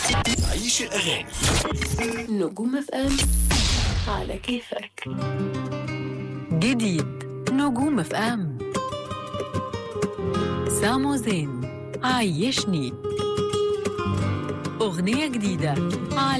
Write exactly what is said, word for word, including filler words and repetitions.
عيش الأغاني. نجوم اف ام على كيفك. جديد نجوم اف ام. سامو زين عيشني، أغنية جديدة على